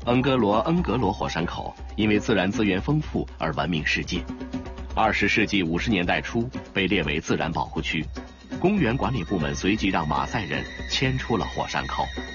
恩格罗火山口因为自然资源丰富而闻名世界。20世纪50年代初被列为自然保护区，公园管理部门随即让马赛人迁出了火山口。